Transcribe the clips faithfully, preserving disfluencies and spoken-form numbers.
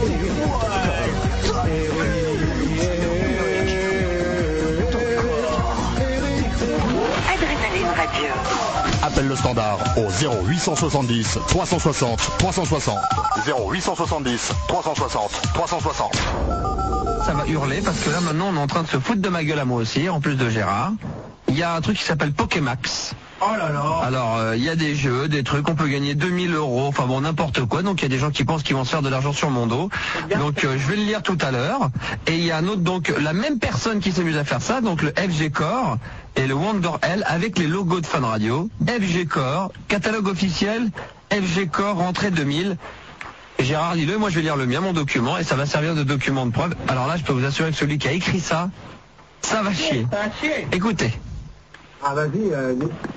Adrénaline Radio. Appelle le standard au zéro huit cent soixante-dix trois cent soixante trois cent soixante. zéro huit cent soixante-dix trois cent soixante trois cent soixante. Ça va hurler parce que là maintenant on est en train de se foutre de ma gueule à moi aussi, en plus de Gérard. Il y a un truc qui s'appelle Pokémax. Oh là là. Alors il euh, y a des jeux, des trucs, on peut gagner deux mille euros, enfin bon n'importe quoi. Donc il y a des gens qui pensent qu'ils vont se faire de l'argent sur mon dos. Donc euh, je vais le lire tout à l'heure. Et il y a un autre, donc la même personne qui s'amuse à faire ça, donc le F G Core et le Wonder L avec les logos de Fun Radio. F G Core, catalogue officiel, F G Core rentrée deux mille. Gérard, dis-le, moi je vais lire le mien, mon document, et ça va servir de document de preuve. Alors là, je peux vous assurer que celui qui a écrit ça, ça va chier. Ça va chier. Écoutez. Ah vas-y, euh,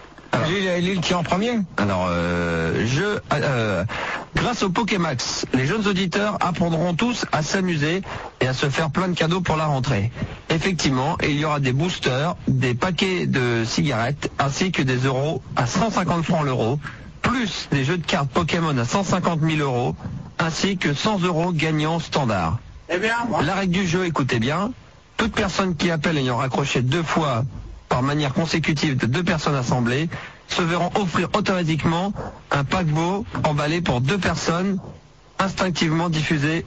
Lille qui est en premier. Alors, euh, je, euh, grâce au Pokémax, les jeunes auditeurs apprendront tous à s'amuser et à se faire plein de cadeaux pour la rentrée. Effectivement, il y aura des boosters, des paquets de cigarettes, ainsi que des euros à cent cinquante francs l'euro, plus des jeux de cartes Pokémon à cent cinquante mille euros, ainsi que cent euros gagnants standard. Eh bien, moi. La règle du jeu, écoutez bien, toute personne qui appelle ayant raccroché deux fois par manière consécutive de deux personnes assemblées se verront offrir automatiquement un paquebot emballé pour deux personnes, instinctivement diffusé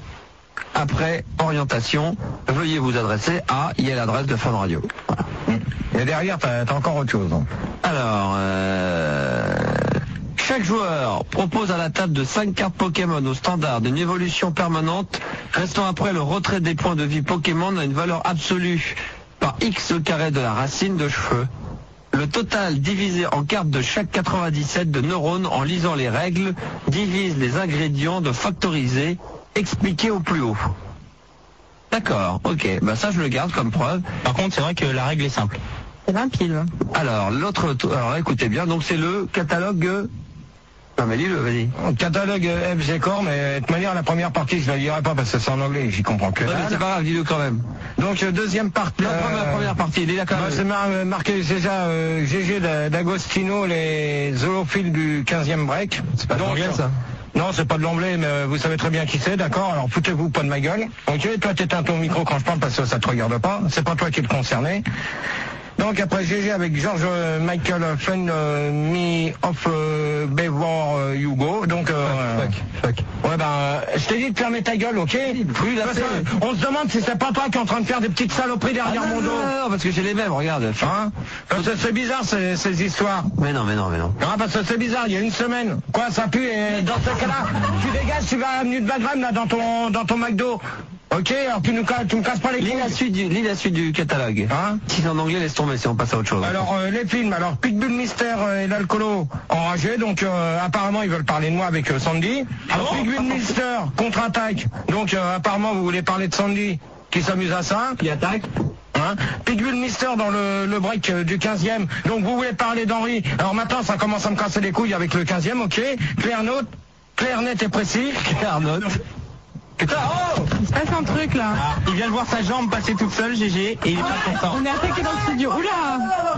après orientation. Veuillez vous adresser à, il y a l'adresse de Fun Radio. Voilà. Et derrière, t'as as encore autre chose. Hein. Alors, euh... chaque joueur propose à la table de cinq cartes Pokémon au standard d'une évolution permanente, restant après le retrait des points de vie Pokémon à une valeur absolue par X au carré de la racine de cheveux. Le total divisé en cartes de chaque quatre-vingt-dix-sept de neurones en lisant les règles divise les ingrédients de factoriser expliqués au plus haut. D'accord, ok, bah ça je le garde comme preuve. Par contre, c'est vrai que la règle est simple. C'est limpide. Alors, l'autre, alors écoutez bien, donc c'est le catalogue... Non mais lis-le, vas-y. Catalogue F G Core, mais de toute manière, la première partie, je ne la lirai pas parce que c'est en anglais, j'y comprends que Ouais, mais c'est pas grave, dis-le quand même. Donc, euh, deuxième partie. La première, euh, première partie, lis-la quand bah, même. c'est mar marqué déjà euh, G G d'Agostino, les zoophiles du quinzième break. C'est pas de Donc, l'anglais, ça? Non, c'est pas de l'anglais, mais euh, vous savez très bien qui c'est, d'accord? Alors, foutez-vous pas de ma gueule. Ok, toi, t'éteins ton micro quand je parle parce que ça te regarde pas. C'est pas toi qui es le concerné. Donc après G G avec George euh, Michael Fun euh, Me of euh, Before euh, You Go. Donc euh, Fuck, fuck. ouais ben euh, je t'ai dit de fermer ta gueule, ok? Oui, là, Parce c'est- que on se demande si c'est pas toi qui est en train de faire des petites saloperies Ah, derrière non, mon non, dos. non, non, parce que j'ai les mêmes, regarde. Hein? Parce que c'est bizarre ces, ces histoires. Mais non, mais non, mais non. Ah, parce que c'est bizarre, il y a une semaine. Quoi, ça pue et dans ce cas-là, tu dégages, tu vas à Avenue de Wagram là dans ton dans ton McDo. Ok, alors tu nous casses, tu me casses pas les Lis la couilles. suite du, lis la suite du catalogue. Hein? Si c'est en anglais, laisse tomber, si on passe à autre chose. Alors euh, les films, alors Pitbull Mystère euh, et l'alcoolo enragé, donc euh, apparemment ils veulent parler de moi avec euh, Sandy. Alors Pitbull Mystère contre-attaque, donc euh, apparemment vous voulez parler de Sandy qui s'amuse à ça. Qui attaque? Hein? Pitbull Mystère dans le, le break euh, du quinzième, donc vous voulez parler d'Henri. Alors maintenant ça commence à me casser les couilles avec le quinzième, ok. Clair note, clair net et précis. Claire note. Putain, oh Il se passe un truc là. Ah, il vient de voir sa jambe passer toute seule, G G, et il est pas content. On est attaqué dans le studio. Oula.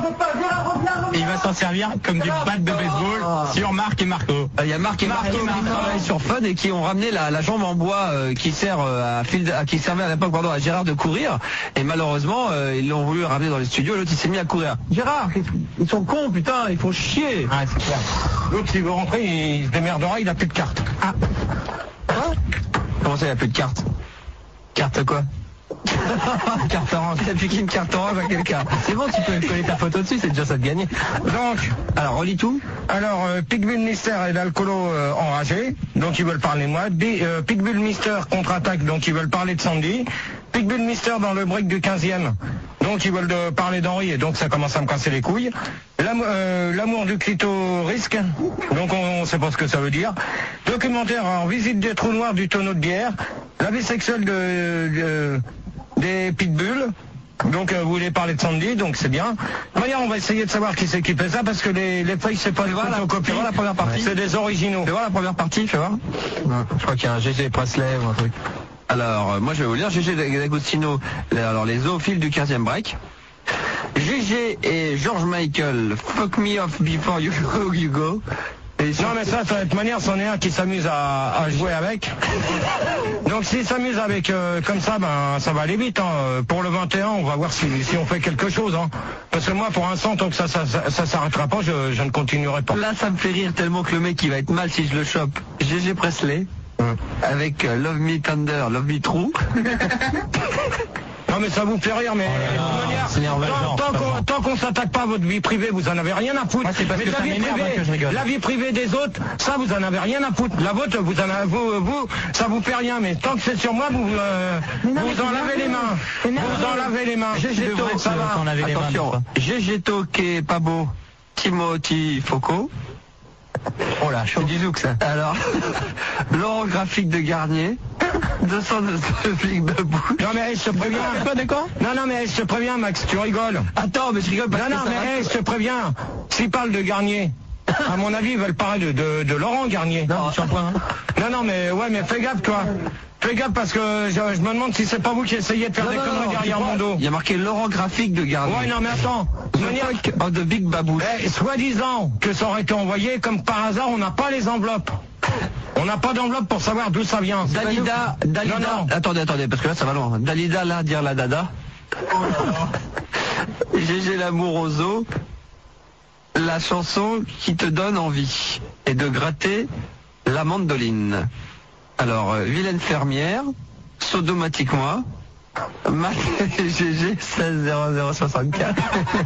Et il va s'en servir comme du bat de baseball sur Marc et Marco. Euh, Il y a Marc et Marco qui travaillent sur Fun et qui ont ramené la, la jambe en bois euh, qui sert euh, à fil, à, qui servait à l'époque pardon à Gérard de courir. Et malheureusement euh, ils l'ont voulu ramener dans les studios. Et l'autre il s'est mis à courir. Gérard, ils sont cons putain, ils font chier. Ah, c'est clair. L'autre s'il veut rentrer, il se démerdera, il a plus de carte. Ah. Quoi? Comment ça, il n'y a plus de carte? Carte quoi? Carte orange. Il a plus qu'une carte orange à quelqu'un. C'est bon, tu peux coller ta photo dessus, c'est déjà ça de gagner. Donc, alors relis tout. Alors, euh, Pitbull Mystère et l'alcoolo euh, enragé, donc ils veulent parler de moi. B euh, Pitbull Mystère contre-attaque, donc ils veulent parler de Sandy. Pitbull Mystère dans le break du quinzième, donc ils veulent de parler d'Henri, et donc ça commence à me casser les couilles. L'amour euh, du clitorisque, donc on ne sait pas ce que ça veut dire. Documentaire en visite des trous noirs du tonneau de bière. La vie sexuelle de, de, des pitbulls. Donc euh, vous voulez parler de Sandy, donc c'est bien. D'ailleurs on va essayer de savoir qui c'est qui fait ça, parce que les, les feuilles c'est pas des photocopies, la première partie. c'est des originaux. Fais voir la première partie, fais voir. Je crois qu'il y a un G G Presley ou un truc. Alors, euh, moi je vais vous lire G G D'Agostino, les- alors les zoophiles du quinzième break. G G et George Michael, Fuck Me Off Before You Go, you go. Et Non mais ça, de toute manière, c'en est un qui s'amuse à, à jouer avec. Donc s'il s'amuse avec euh, comme ça, ben ça va aller vite. Hein. Pour le vingt et un, on va voir si, si on fait quelque chose. Hein. Parce que moi, pour l'instant, tant que ça ça, ça, ça s'arrêtera pas, je, je ne continuerai pas. Là, ça me fait rire tellement que le mec, il va être mal si je le chope. G G Presley, Hum. avec euh, Love Me Tender, Love Me True. Non mais ça vous fait rire, mais de toute manière, c'est nerveux, tant, genre, tant qu'on vraiment. tant qu'on s'attaque pas à votre vie privée, vous en avez rien à foutre. Moi, c'est parce mais que la ça vie m'énerve, privée, hein, que je rigole. la vie privée des autres, ça vous en avez rien à foutre. La vôtre, vous en avez, vous, vous, ça vous fait rien. Mais tant que c'est sur moi, vous euh, Mais non, vous mais en c'est lavez les mains. C'est Vous nerveux. en lavez les mains. G G C'est To, vrai, ça va. s'en laver les mains, Attention, quoi. G G To, qui est pas beau, Timothy Foucault. Oh là, chaud. C'est du zouk, ça. Alors, Laurent Graphique de Garnier, deux cent deux flics Babou. Non mais hey, je te préviens. Quoi, de quoi? Non non mais hey, je te préviens, Max, tu rigoles. Attends, mais je rigole parce Non que non ça mais va- hey, je te préviens. S'ils parlent de Garnier, à mon avis, ils veulent parler de, de, de Laurent Garnier. Non, tu en prends un. Non, non, mais ouais, mais fais gaffe, toi. Fais gaffe parce que je, je me demande si c'est pas vous qui essayez de faire Non, des non, conneries non, derrière tu mon vois, dos. Il y a marqué Laurent Graphique de Garnier. Ouais, non, mais attends. De manière- The Fuck of the Big Babou. Eh, soi-disant que ça aurait été envoyé, comme par hasard, on n'a pas les enveloppes. On n'a pas d'enveloppe pour savoir d'où ça vient. Dalida, Dalida. Non, non. Attendez, attendez, parce que là ça va loin. Dalida, là, dire la dada. G G l'amour aux os. La chanson qui te donne envie. Et de gratter la mandoline. Alors, euh, vilaine fermière, sodomatique-moi. Mac G G seize zéro zéro soixante-quatre.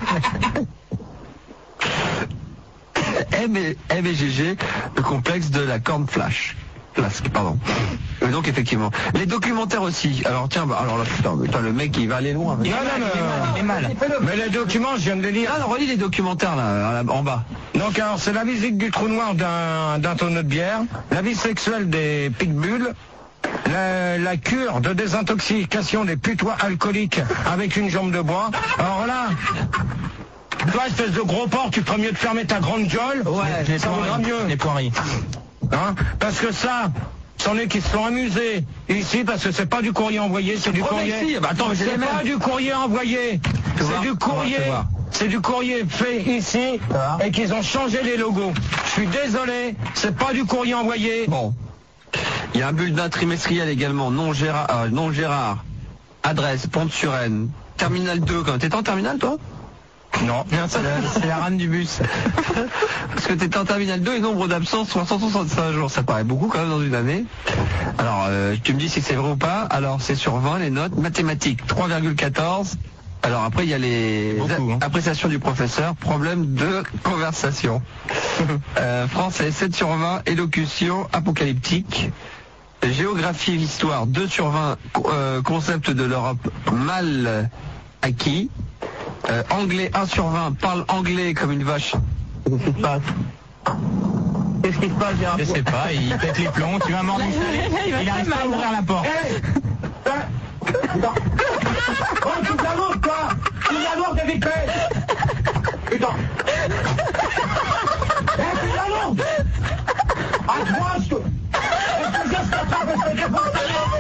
M et, M et G G, le complexe de la corne flash. Flasque, pardon. Et donc effectivement. Les documentaires aussi. Alors tiens, bah, alors là, putain, putain, le mec il va aller loin. Non, non, mais, Il est mal. mais les documents, je viens de les lire. Ah, non, relis les documentaires là, en bas. Donc, alors, c'est la visite du trou noir d'un d'un tonneau de bière, la vie sexuelle des pitbulls, la, la cure de désintoxication des putois alcooliques avec une jambe de bois. Alors là, toi, espèce de gros porc, tu ferais mieux de fermer ta grande gueule. Les ça vaudra poiries. mieux. Les poiries. Hein, parce que ça, c'en est qui se sont amusés ici parce que c'est pas du courrier envoyé, c'est du Oh, mais courrier. si, bah attends, mais j'ai les c'est mêmes. pas du courrier envoyé, c'est voir, du on va courrier. te voir. C'est du courrier fait ici voir. et qu'ils ont changé les logos. Je suis désolé, c'est pas du courrier envoyé. Bon. Il y a un bulletin trimestriel également, non Gérard, euh, non Gérard. Adresse, Pont-de-Suresnes. Terminal deux, quand t'étais en terminal toi? Non. C'est la, c'est la rame du bus. Parce que t'étais en terminal deux et nombre d'absences trois cent soixante-cinq jours, ça paraît beaucoup quand même dans une année. Alors euh, tu me dis si c'est vrai ou pas. Alors c'est sur vingt les notes. Mathématiques trois virgule quatorze. Alors après il y a les Beaucoup, hein. appréciations du professeur, problème de conversation. euh, français sept sur vingt, élocution apocalyptique. Géographie, histoire deux sur vingt, euh, concept de l'Europe mal acquis. Euh, anglais un sur vingt, parle anglais comme une vache. Qu'est-ce qui se passe? Qu'est-ce qui se passe, Gérard? Je sais pas, il pète les plombs, tu vas m'emmordister. Il va Il très arrive pas à mal. ouvrir la porte. Oh, tu t'annonces, toi. Tu t'annonces de vite fait. Putain. Eh, tu t'annonces. Accroche. Est-ce que je t'attrape, est-ce que je t'attrape?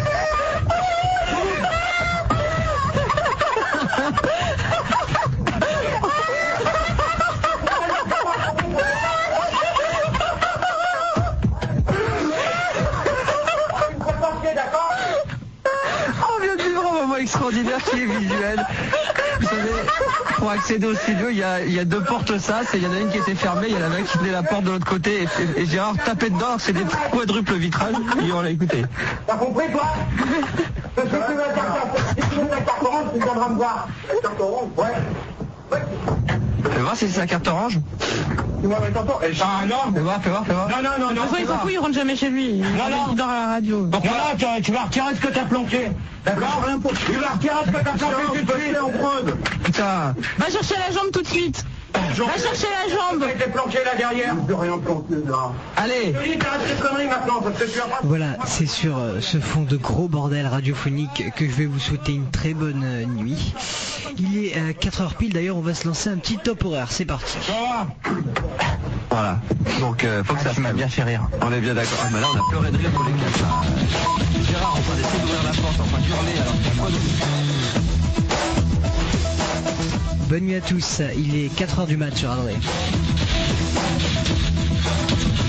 On vient de vivre un moment extraordinaire qui est visuel. Vous savez, pour accéder au studio, il y a, il y a deux portes sas et il y en a une qui était fermée, il y en avait qui tenait la porte de l'autre côté et, et Gérard tapait dedans, c'est des quadruples vitrages et on l'a écouté. T'as compris, toi? Parce que tu veux la carte, si tu veux la carte orange, tu viendras me voir. La carte orange? Ouais. Ouais. Fais voir si c'est la carte orange. Tu vois, mais t'entends? Ah non. Fais voir, fais voir, fais voir. Non, non, non, De non. toute façon, il s'en fout, il rentre jamais chez lui. Il non. il dort à la radio. Donc là, tu, tu vas retirer ce que t'as planqué. D'accord? Tu vas retirer ce que t'as planqué tout de suite. En preuve. Putain. Va chercher la jambe tout de suite. Va chercher la jambe. Tu été planqué là derrière. Je peux rien planquer là. Allez. Je te dis, t'arrêtes ces conneries maintenant, parce que tu vas pas... Voilà, c'est sur euh, ce fond de gros bordel radiophonique que je vais vous souhaiter une très bonne euh, nuit. Il est euh, quatre heures pile, d'ailleurs on va se lancer un petit top horaire, c'est parti. Ça va? Voilà. Donc euh, faut que ça Tu m'as bien fait rire. On est bien d'accord. Ah, mais là on a pleuré de rire pour les quatre. là. Gérard en train d'essayer d'ouvrir la porte, en train d'hurler alors qu'il y a quoi d'autre? Bonne nuit à tous, il est quatre heures du mat sur Adré.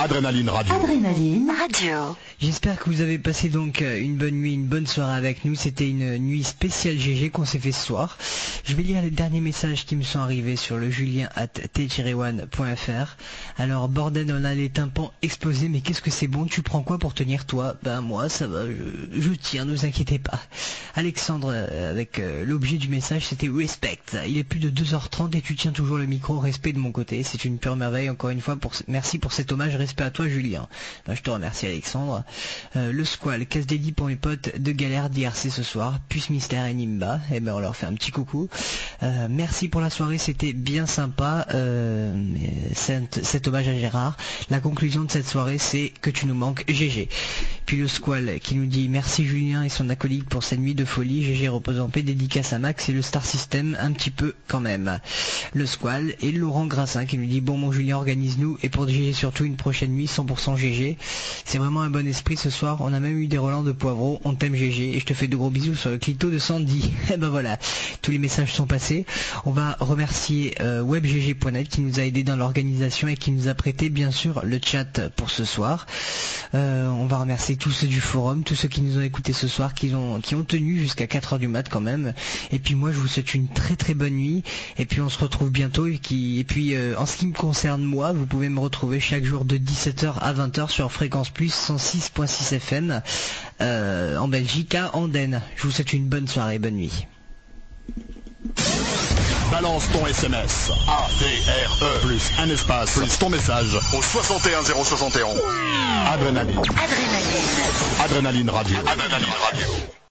Adrénaline Radio. Adrénaline Radio. J'espère que vous avez passé donc une bonne nuit, une bonne soirée avec nous. C'était une nuit spéciale G G qu'on s'est fait ce soir. Je vais lire les derniers messages qui me sont arrivés sur le julien arobase t tiret one point f r. Alors, bordel, on a les tympans explosés, mais qu'est-ce que c'est bon? Tu prends quoi pour tenir, toi? Ben moi, ça va, je, je tiens, ne vous inquiétez pas. Alexandre, avec euh, l'objet du message, c'était respect. Il est plus de deux heures trente et tu tiens toujours le micro. Respect de mon côté, c'est une pure merveille. Encore une fois, pour, merci pour cet hommage. Respect à toi, Julien. Ben, je te remercie, Alexandre. Euh, le Squall, casse dédié pour mes potes de galère d'I R C ce soir, Puce Mystère et Nimba, et ben on leur fait un petit coucou. Euh, merci pour la soirée, c'était bien sympa. Euh, cet, cet hommage à Gérard. La conclusion de cette soirée, c'est que tu nous manques, G G. Puis le Squall qui nous dit merci Julien et son acolyte pour cette nuit de folie. G G repose en paix, dédicace à Max et le Star System un petit peu quand même. Le Squall et Laurent Grassin qui nous dit bon mon Julien, organise-nous et pour G G surtout une prochaine nuit cent pour cent G G. C'est vraiment un bon esprit ce soir, on a même eu des relents de poivreau, on t'aime G G et je te fais de gros bisous sur le clito de Sandy. Et ben voilà, tous les messages sont passés. On va remercier euh, web g g point net qui nous a aidé dans l'organisation et qui nous a prêté bien sûr le chat pour ce soir. Euh, on va remercier tous ceux du forum, tous ceux qui nous ont écoutés ce soir, qui ont, qui ont tenu jusqu'à quatre heures du mat quand même. Et puis moi je vous souhaite une très très bonne nuit et puis on se retrouve bientôt et, qui, et puis euh, en ce qui me concerne moi, vous pouvez me retrouver chaque jour de dix-sept heures à vingt heures sur Fréquence Plus cent six point six F M euh, en Belgique à Andenne. Je vous souhaite une bonne soirée, bonne nuit. Balance ton S M S A D R E plus un espace plus ton message au soixante et un zéro soixante et onze. Adrénaline. Adrénaline. Adrénaline Radio. Adrénaline Radio.